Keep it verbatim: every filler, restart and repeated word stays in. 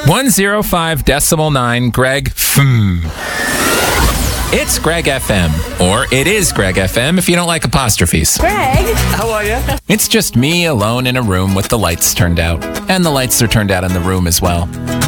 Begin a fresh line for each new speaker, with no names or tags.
one oh five decimal nine, Greg F. It's Greg F M, or it is Greg F M if you don't like apostrophes.
Greg!
How are you?
It's just me alone in a room with the lights turned out. And the lights are turned out in the room as well.